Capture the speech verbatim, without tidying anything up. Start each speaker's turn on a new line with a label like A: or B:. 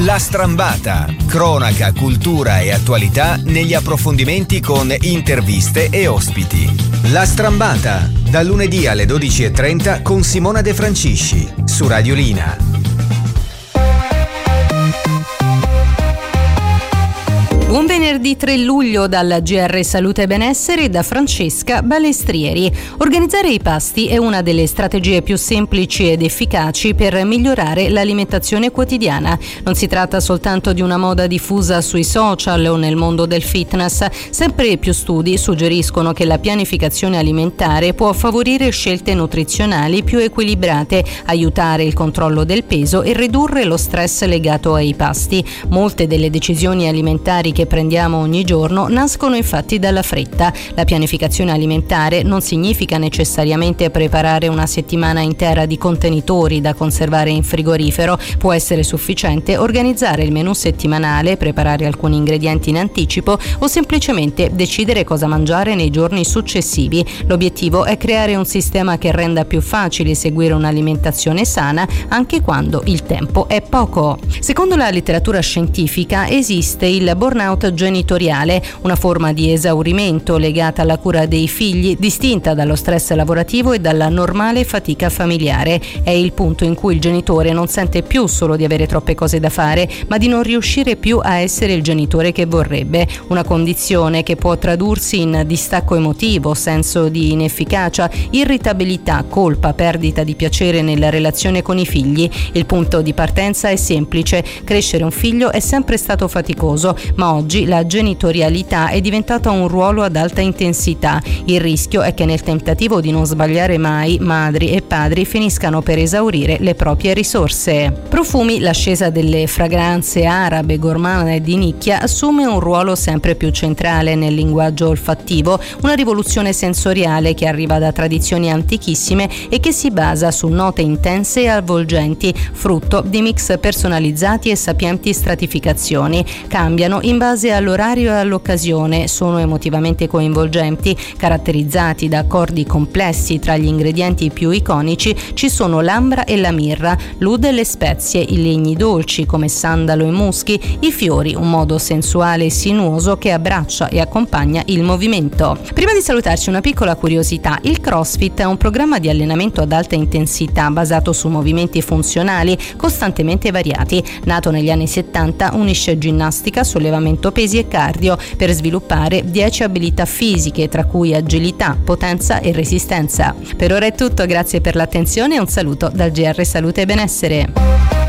A: La Strambata, cronaca, cultura e attualità negli approfondimenti con interviste e ospiti. La Strambata, dal lunedì alle dodici e trenta con Simona De Francisci, su Radiolina.
B: Buon venerdì tre luglio dalla G R Salute e Benessere e da Francesca Balestrieri. Organizzare i pasti è una delle strategie più semplici ed efficaci per migliorare l'alimentazione quotidiana. Non si tratta soltanto di una moda diffusa sui social o nel mondo del fitness. Sempre più studi suggeriscono che la pianificazione alimentare può favorire scelte nutrizionali più equilibrate, aiutare il controllo del peso e ridurre lo stress legato ai pasti. Molte delle decisioni alimentari che che prendiamo ogni giorno nascono infatti dalla fretta. La pianificazione alimentare non significa necessariamente preparare una settimana intera di contenitori da conservare in frigorifero. Può essere sufficiente organizzare il menù settimanale, preparare alcuni ingredienti in anticipo o semplicemente decidere cosa mangiare nei giorni successivi. L'obiettivo è creare un sistema che renda più facile seguire un'alimentazione sana anche quando il tempo è poco. Secondo la letteratura scientifica esiste il burnout genitoriale, una forma di esaurimento legata alla cura dei figli, distinta dallo stress lavorativo e dalla normale fatica familiare. È il punto in cui il genitore non sente più solo di avere troppe cose da fare, ma di non riuscire più a essere il genitore che vorrebbe. Una condizione che può tradursi in distacco emotivo, senso di inefficacia, irritabilità, colpa, perdita di piacere nella relazione con i figli. Il punto di partenza è semplice: crescere un figlio è sempre stato faticoso, ma oggi la genitorialità è diventata un ruolo ad alta intensità. Il rischio è che nel tentativo di non sbagliare mai, madri e padri finiscano per esaurire le proprie risorse. Profumi: l'ascesa delle fragranze arabe, gourmand e di nicchia assume un ruolo sempre più centrale nel linguaggio olfattivo, una rivoluzione sensoriale che arriva da tradizioni antichissime e che si basa su note intense e avvolgenti, frutto di mix personalizzati e sapienti stratificazioni. Cambiano in base all'orario e all'occasione, sono emotivamente coinvolgenti, caratterizzati da accordi complessi. Tra gli ingredienti più iconici ci sono l'ambra e la mirra, l'oud e le spezie, i legni dolci come sandalo e muschi, i fiori, un modo sensuale e sinuoso che abbraccia e accompagna il movimento. Prima di salutarci una piccola curiosità: il CrossFit è un programma di allenamento ad alta intensità basato su movimenti funzionali costantemente variati. Nato negli anni settanta, unisce ginnastica, sollevamento pesi e cardio per sviluppare dieci abilità fisiche, tra cui agilità, potenza e resistenza. Per ora è tutto, grazie per l'attenzione e un saluto dal G R Salute e Benessere.